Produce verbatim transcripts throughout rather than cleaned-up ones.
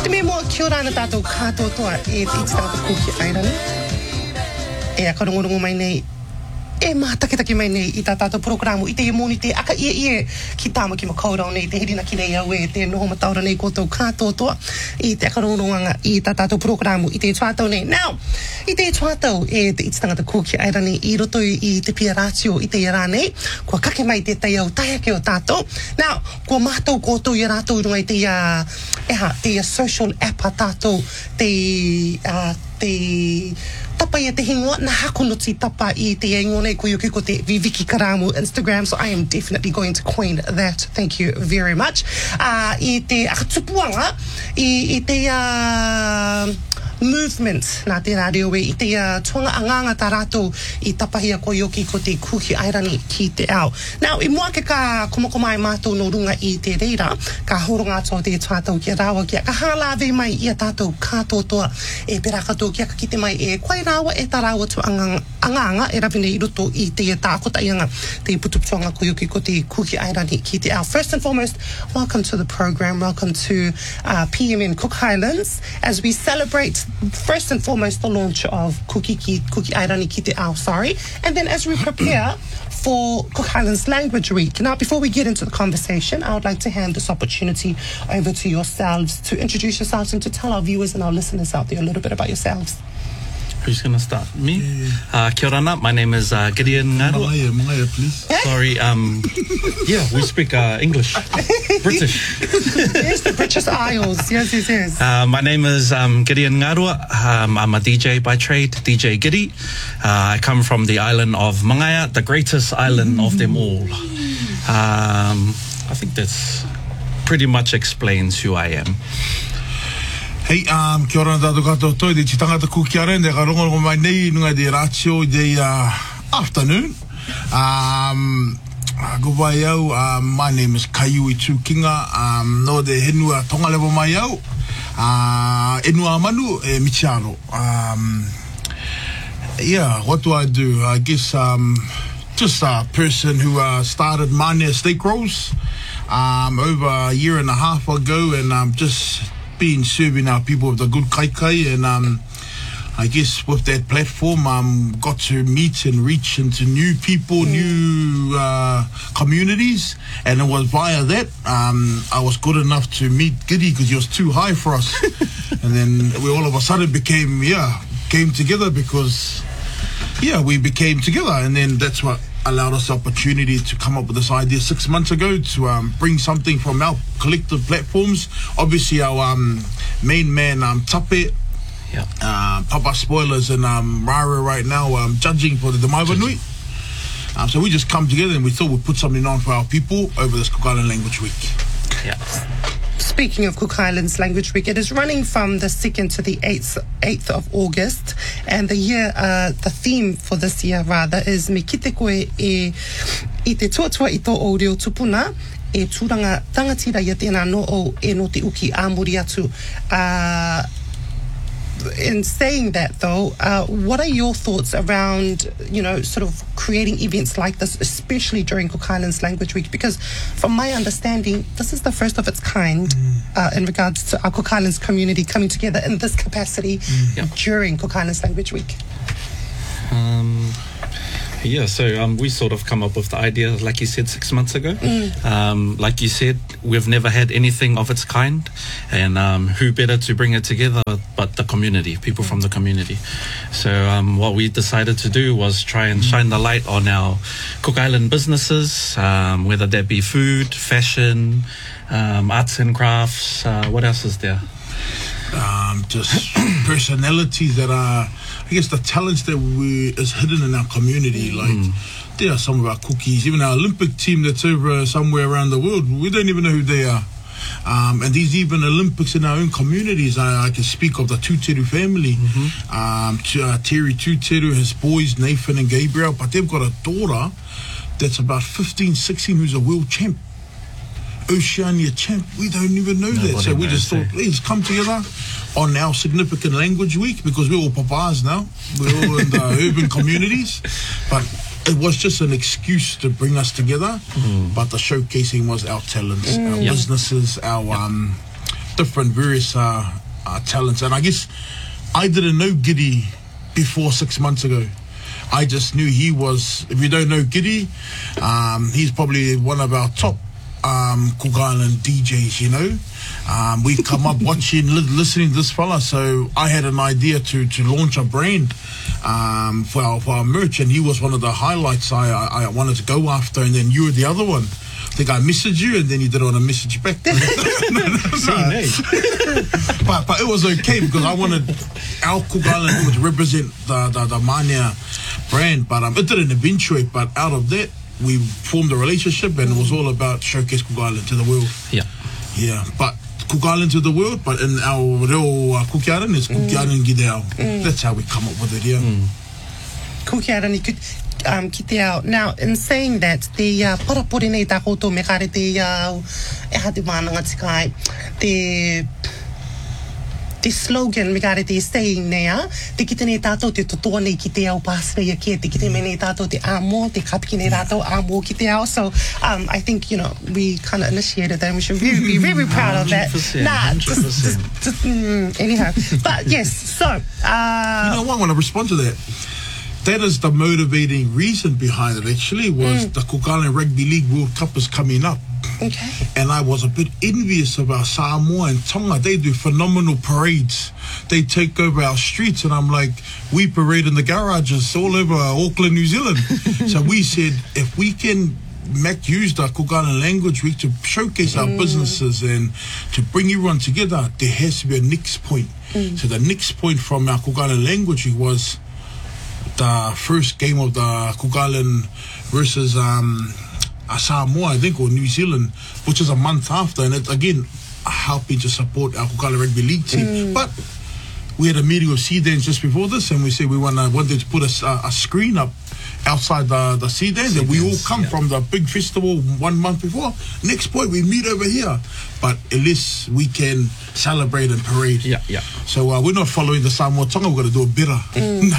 Te me mo kia ora na tātou kātou toa e te iti tātou kūki airani. E a karongorongo mai nei, e mātaketake mai nei i tā tātou programu, i te e mōni te aka ie ie ki tāma ki makaurau nei, te hirina ki nei au e, te noho mataura nei kōtou kātou toa, i te akarongoronga i tā tātou programu, i te tuatau nei. Now, i te tuatau e te iti tangata kūki airani, i roto i te pia rātio i te ira nei, kua kake mai te tai au taiake o tātou. Now, kua mātou kōtou i rātou i runga i te ia, eha, te ia social app a tātou, te, uh, te, tapa ia te hingoa, na hakonoti tapa i te ingo nei ko yuki ko te Viviki Karamu Instagram, so I am definitely going to coin that. Thank you very much. Uh, I te akatupuanga, i, i te uh, movement nā te radio e, i te uh, tuanga anganga tā rātou i tapahia ko yoki ko te kūki airani ki te ao. Now, i mua ke ka komoko mai mātou no runga i te reira, ka horonga ato te tātou kia rawa kia, ka hālawe mai i a tātou kātou toa e pera katoa kia ka kite mai e kwai rawa e tā rawa tu anganga, anganga e rawine i roto i te tākota ianga te putuputuanga ko yoki ko te kūki airani ki te ao. First and foremost, welcome to the program, welcome to uh, P M N Cook Highlands as we celebrate first and foremost the launch of Kuki, ki, Kuki Airani ki te ao, sorry, and then as we prepare for Cook Highlands Language Week. Now, before we get into the conversation, I would like to hand this opportunity over to yourselves to introduce yourselves and to tell our viewers and our listeners out there a little bit about yourselves. Who's going to start? Me? Yeah, yeah. Uh, kia ora na. My name is uh, Gideon Ngarua. Mangaya, Mangaya, please. Sorry, um, yeah, we speak uh, English. British. Yes, the British Isles. Yes, yes, yes. Uh, my name is um, Gideon Ngarua. Um, I'm a D J by trade, D J Giddy. Uh, I come from the island of Mangaya, the greatest island of them all. Um, I think that's pretty much explains who I am. Hei, um, kia ora na tātou katoa toi, te tangata kūki airani, ka rongorongo mai nei, nunga te rātio, te uh, afternoon. Um, go vai au, um, my name is Kaiui Tūkinga, um, no te henua tongalewa mai au, uh, enua manu e Michiaro. Um, yeah, what do I do? I guess um, just a person who uh, started Mānia Steak Rolls um, over a year and a half ago, and um, just been serving our people with the good kai kai, and um, I guess with that platform um, got to meet and reach into new people, new uh, communities, and it was via that um, I was good enough to meet Giddy because he was too high for us. And then we all of a sudden became, yeah, came together because, yeah, we became together, and then that's what allowed us the opportunity to come up with this idea six months ago to um, bring something from our collective platforms. Obviously, our um, main man, um, Tape, yep. uh, Papa Spoilers, and um, Rara right now um, judging for the Demaiva Nui. Um, so we just come together and we thought we'd put something on for our people over this Cook Island Language Week. Yeah. Speaking of Cook Highlands Language Week, it is running from the second to the eighth, eighth of August, and the year, uh, the theme for this year rather is Me kite koe e i te tuatua i tō o reo tupuna e tūranga tangatira i tēnā no o e no te uki āmuri atu. Uh, in saying that though, uh, what are your thoughts around, you know, sort of creating events like this, especially during Cook Highlands Language Week? Because from my understanding, this is the first of its kind mm. uh, in regards to our Cook Highlands community coming together in this capacity mm. yep. during Cook Highlands Language Week. Um, yeah, so um, we sort of come up with the idea, like you said, six months ago. Mm. Um, like you said, we've never had anything of its kind, and um, who better to bring it together but the community, people mm. from the community. So um, what we decided to do was try and shine the light on our Cook Island businesses, um, whether that be food, fashion, um, arts and crafts. Uh, what else is there? Um, just personalities that are, I guess, the talents that we is hidden in our community. Like mm. there are some of our cookies, even our Olympic team that's over somewhere around the world. We don't even know who they are. Um, and these even Olympics in our own communities. I, I can speak of the Tuteru family. Mm-hmm. Um, to, uh, Terry Tuteru, his boys Nathan and Gabriel, but they've got a daughter that's about fifteen, sixteen who's a world champ. Oceania champ, we don't even know Nobody that. So we just thought, let's come together on our significant language week, because we're all papas now. We're all in the urban communities. But it was just an excuse to bring us together. Mm. But the showcasing was our talents, mm. our yep. businesses, our yep. um, different various uh, uh, talents. And I guess I didn't know Giddy before six months ago. I just knew he was, if you don't know Giddy, um, he's probably one of our top um, Cook Island D Js, you know. Um, we've come up watching, li- listening to this fella, so I had an idea to, to launch a brand um, for, our, for our merch, and he was one of the highlights I, I, I wanted to go after, and then you were the other one. I think I messaged you, and then you didn't want to message back. no, no, no. but, but it was okay, because I wanted our Cook Island to represent the, the, the Mania brand, but um, it didn't eventuate, but out of that, we formed a relationship, and it was all about showcase Cook Island to the world. Yeah. Yeah, but Cook Island to the world, but in our reo uh, Kuki Island, it's Kuki Island ki te ao. That's how we come up with it, yeah. Mm. Kuki Island ki, um, ki te ao. Now, in saying that, te uh, parapori nei tā koutou me kare te ao, e ha te mānanga tikai, te... the slogan me kare te saying nei a, te kite nei tātou te totoa nei ki te ao pāsreia kia, te kite me nei tātou te amo, te kapiki nei tātou amo ki te ao. So um, I think, you know, we kind of initiated that and we should be, be very proud of that. Nah, just, just, just mm, anyhow. But yes, so... Uh, you know what, I want to respond to that. That is the motivating reason behind it, actually, was mm. the Cook Island Rugby League World Cup is coming up. Okay. And I was a bit envious of our Samoa and Tonga. They do phenomenal parades. They take over our streets, and I'm like, we parade in the garages all over Auckland, New Zealand. So we said, if we can make use the Cook Island language week to showcase our mm. businesses and to bring everyone together, there has to be a next point. Mm. So the next point from our Cook Island language week was the first game of the Cook Island versus um, Samoa, I think, or New Zealand, which is a month after, and it's again helping to support our Cook Island Rugby League team. Mm. But we had a meeting with Seedans just before this, and we said we wanna, wanted to put a, a screen up outside the, the Seedans, and we all come yeah. from the big festival one month before. Next point, we meet over here. But at least we can celebrate and parade. Yeah, yeah. So uh, we're not following the Samoa Tonga, we're going to do it better. Mm.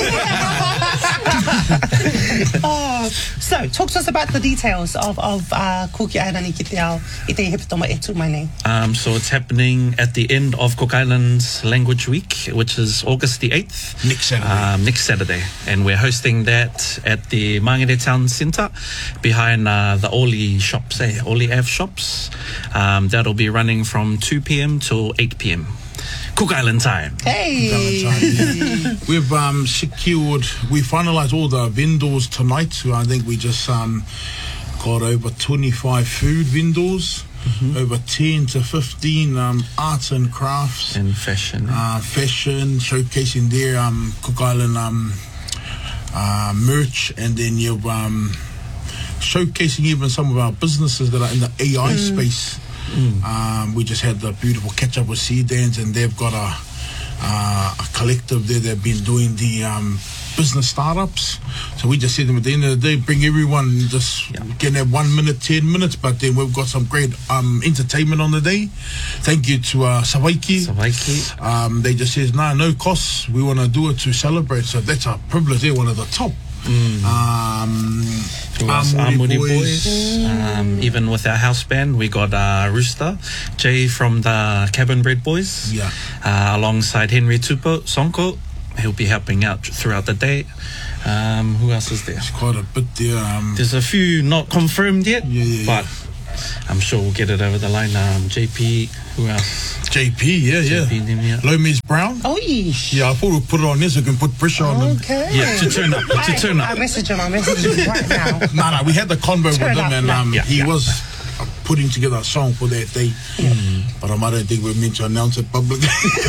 Oh, so, talk to us about the details of, of uh, Kuki Island i te ao, i te hepitoma e tū mai nei. Um, so it's happening at the end of Cook Island's Language Week, which is August the eighth. Next Saturday. Um, next Saturday. And we're hosting that at the Mangere Town Centre behind uh, the Oli shops, eh? Oli Ave shops. Um, that'll be running from two p.m. till eight p.m. Cook Island time. Hey! Yeah. We've um, secured, we finalised all the vendors tonight. So I think we just um, got over twenty-five food vendors, mm-hmm. over ten to fifteen um, arts and crafts. And fashion. Uh, fashion, showcasing their um, Cook Island um, uh, merch, and then you've um, showcasing even some of our businesses that are in the A I mm. space. Mm. Um, we just had the beautiful catch up with Seedans, and they've got a, uh, a collective there. They've been doing the um, business startups. So we just said to them at the end of the day, bring everyone, just yeah. get that one minute, ten minutes, but then we've got some great um, entertainment on the day. Thank you to uh, Savaiki. Savaiki. Um, they just says, nah, no costs. We want to do it to celebrate. So that's our privilege. They're one of the top. Mm. Um, Amuri Boys, Boys. Um, even with our house band, we got uh, Rooster Jay from the Cabin Bread Boys, yeah, uh, alongside Henry Tupo Sonko. He'll be helping out throughout the day. Um, who else is there? There's quite a bit there. Um, There's a few not confirmed yet, yeah, yeah, but yeah. I'm sure we'll get it over the line. Um, J P, who else? J P, yeah, J P, yeah. Them, yeah. Lomis Brown. Oh, yeesh. Yeah, I thought we'd put it on this so we can put pressure on them. Okay. Yeah, to turn up. To turn up. I message him. I message him right now. No, no, we had the convo Turn with him, up, and yeah. um, Yeah, he yeah. was uh, putting together a song for that day. Yeah. Mm. But um, I don't think we're meant to announce it publicly.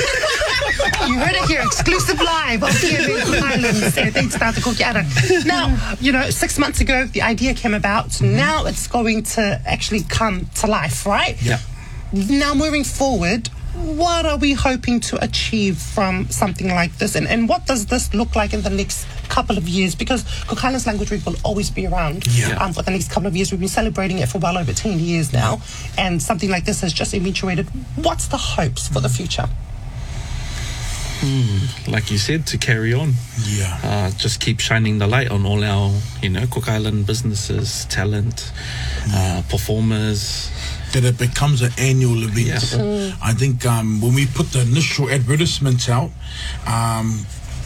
You heard it here, exclusive live on T V Cook Islands. So thanks to the Kuki Island. Now, you know, six months ago, the idea came about. Mm-hmm. Now it's going to actually come to life, right? Yeah. Now, moving forward, what are we hoping to achieve from something like this? And, and what does this look like in the next couple of years? Because Cook Islands Language Week will always be around yeah. um, for the next couple of years. We've been celebrating it for well over ten years now. And something like this has just eventuated. What's the hopes for the future? Mm, like you said, to carry on. Yeah. Uh, just keep shining the light on all our, you know, Cook Island businesses, talent, uh, performers. that it becomes an annual event. Yeah. Mm. I think um, when we put the initial advertisements out, um,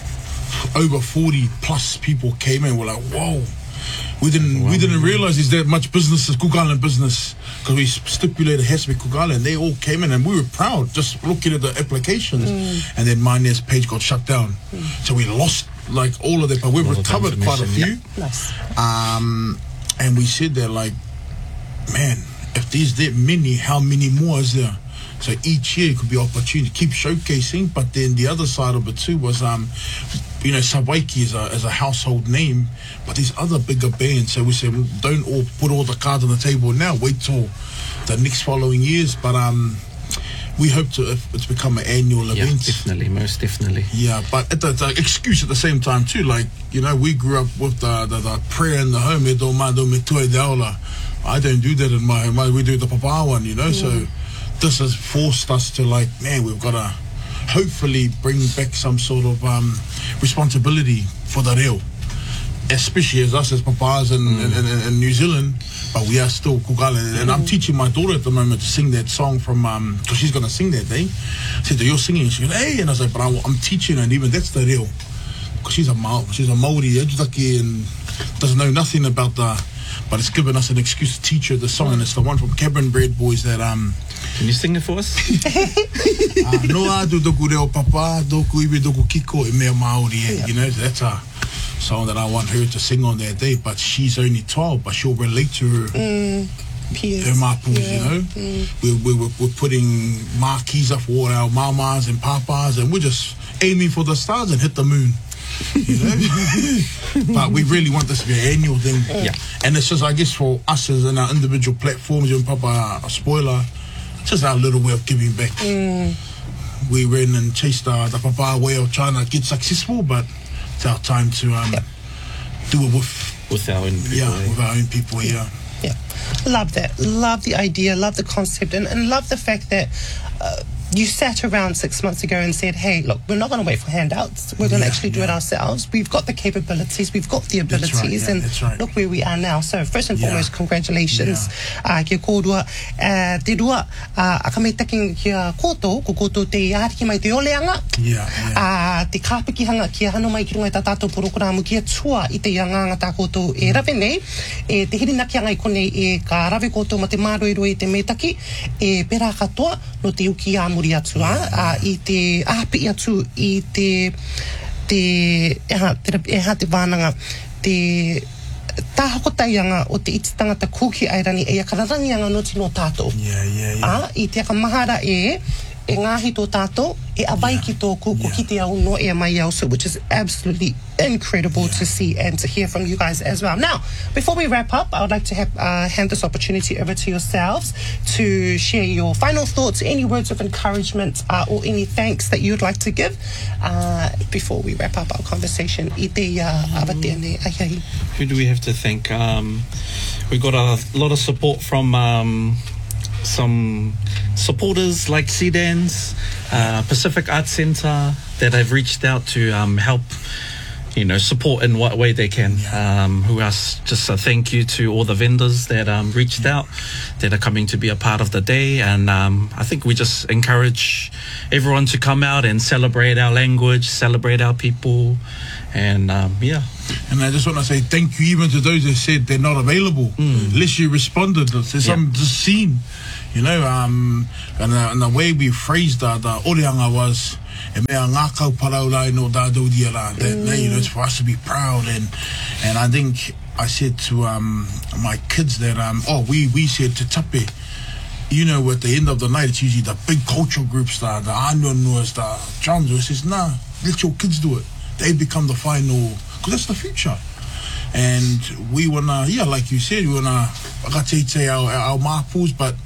over forty plus people came in. We're like, whoa. We didn't Wow. we didn't realize there's that much business as Cook Island business, because we stipulated it has to be Cook Island. They all came in and we were proud just looking at the applications. Mm. And then Maine's page got shut down. So we lost like all of that, but we've All of the recovered quite a information, few. Nice. Um, and we said that, like, man, if there's that many, how many more is there? So each year could be opportunity to keep showcasing. But then the other side of it too was, um, you know, Sawaiki is a, is a household name, but there's other bigger bands. So we said, don't all put all the cards on the table now. Wait till the next following years. But um, we hope to if it's become an annual Yeah, event. definitely, most definitely. Yeah, but it's an excuse at the same time too. Like, you know, we grew up with the, the, the prayer in the home. E do mado me tue de aula. I don't do that in my home. We do the papa one, you know. So this has forced us to, like, man, we've got to hopefully bring back some sort of um, responsibility for the reo, especially as us as papas in, in, in, in New Zealand. But we are still Cook Island. And I'm teaching my daughter at the moment to sing that song from, um, because she's going to sing that day. I said, you're singing. She goes, hey. And I was like, but I, I'm teaching her, and even that's the reo. Because she's a Maori, she's a Māori, Ejutaki, and doesn't know nothing about the, but it's given us an excuse to teach her the song, and it's the one from Cabin Bread Boys that, um, Can you sing it for us? uh, no adu doku reo papa, doku iwi doku kiko e mea Māori, eh? You know, that's a song that I want her to sing on that day, but she's only twelve, but she'll relate to her. Mm. Peers. Her mapus, Yeah. you know. Mm. We're, we're, we're putting marquees up for all our mamas and papas, and we're just aiming for the stars and hit the moon. You know? But we really want this to be an annual thing. Yeah. And it's just, I guess, for us as in our individual platforms, and Papa, a spoiler, it's just our little way of giving back. Mm. We ran and chased uh, the Papa way of trying to get successful, but it's our time to um, Yep. do it with, With our own people. yeah, eh? with our own people, yeah. Yeah, love that. Love the idea, love the concept, and, and love the fact that uh, you sat around six months ago and said, hey, look, we're not going to wait for handouts. We're going to Yeah, actually do yeah. it ourselves. We've got the capabilities. We've got the That's right, abilities. yeah, and that's right. look where we are now. So first and Yeah. foremost, congratulations. Uh, kia kōrua. Uh, te rua, uh, a ka mei taking kia kōtou, ko kōtou te iāriki mai te oleanga. Yeah, yeah. Uh, te kāpikihanga kia hano mai ki runga i tā tātou programu kia tua i te ianganga tā kōtou e rawe nei. E te hirinaki anga i konei e ka rawe kōtou ma te māroiro i te metaki. E pera katoa no te uki āmuri atu. Yeah. Uh, I te āpi atu i te te eha te, eha te wānanga te tāhokotaianga o te iti tangata kūki airani e akararangianga no tino tātou. Yeah, yeah, yeah. Ah, I te akamahara e e ngāhi tō tātou, e awai Yeah. ki tōku, ko Yeah. ki te au no e mai au, so which is absolutely incredible Yeah. to see and to hear from you guys as well. Now, before we wrap up, I would like to have, uh, hand this opportunity over to yourselves to share your final thoughts, any words of encouragement, uh, or any thanks that you'd like to give uh, before we wrap up our conversation. I te uh, awatea nei, ai ai. Who do we have to thank? Um, we got a lot of support from um, some supporters like Sedans, uh, Pacific Arts Centre, that have reached out to um, help, you know, support in what way they can. Um, who else? Just a thank you to all the vendors that um, reached out, that are coming to be a part of the day. And um, I think we just encourage everyone to come out and celebrate our language, celebrate our people. And um, yeah. And I just want to say thank you even to those that said they're not available. Mm. Unless you responded. There's some just seen, you know, um, and, the, and the way we phrased the, the oreanga was, e mea ngā kau parau lai no tātou dia rā. That, mm. you know, it's for us to be proud. And and I think I said to um, my kids that, um, oh, we, we said to tape, you know, at the end of the night, it's usually the big cultural groups, the, the anuanuas, the drums. It says, nah, let your kids do it. They become the final, because that's the future. And we want to, yeah, like you said, we want to, whakateite our, our mapus, but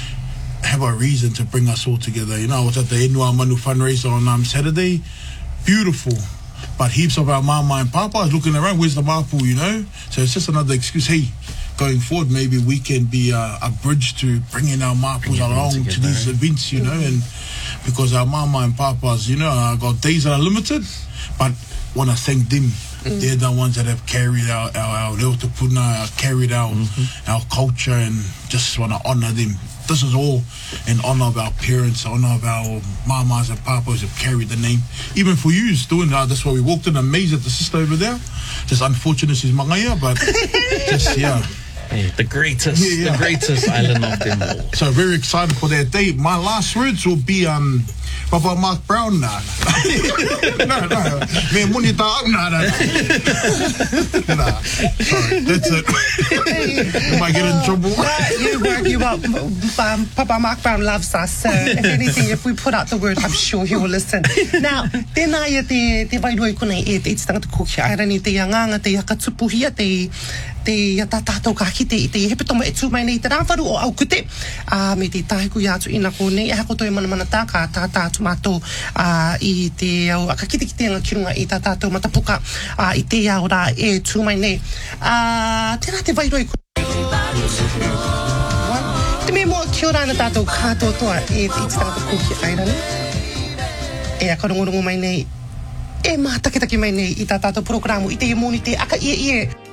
have a reason to bring us all together. You know, I was at the Enua Manu fundraiser on um, Saturday. Beautiful. But heaps of our mama and papa is looking around, where's the mapu, you know? So it's just another excuse. Hey, going forward, maybe we can be a, a bridge to bringing our mapus along together, to these eh? events, you know, and because our mama and papas, you know, uh, got days that are limited, but want to thank them. Mm. They're the ones that have carried our, our, our reo te puna, uh, carried our, mm-hmm. our culture, and just want to honor them. this is all in honor of our parents, honor of our mamas and papas who carried the name. Even for you, doing uh, that's why we walked in amazed at the sister over there. Just unfortunate she's Mangaya, but just, yeah. Yeah, the greatest, yeah, yeah. the greatest island of them all. So very excited for that day. My last words will be um, Papa Mark Brown. Nah, no, no, me muni ta nah, nah, nah. Sorry, that's it. I might get in trouble. You work you up. Um, Papa Mark Brown loves us. So if anything, if we put out the word, I'm sure he will listen. Now, tēnā ia te te wairoi konei e te tangata kuki airani te anganga te akatupuhia te te ta tātou ka kite i te hepetoma e tūmai nei te rāwharu o au kute uh, me te tāhiku i atu ina konei e hako toi mana mana tā ka tā tātou mātou uh, i te au aka kite ki te anga kirunga i tā tātou matapuka uh, i te au rā e tūmai nei uh, tēnā te wairoi te me mua kia ora na tātou kātoa toa e te iti tangata kuki airani e a karongorongo mai nei e mātaketake mai nei i tā tātou programu i te i moni te aka ie ie